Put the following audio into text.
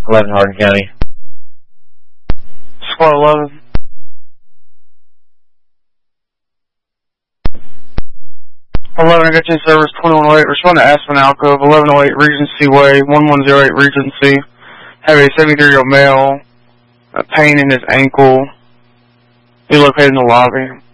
11 Hardin County. Squad 11. I got your service 2108. Respond to Aspen Alcove, 1108 Regency Way, 1108 Regency. Have a 73-year-old male, pain in his ankle. Be located in the lobby.